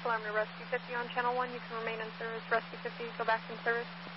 alarm to Rescue 50 on Channel 1. You can remain in service. Rescue 50, go back in service.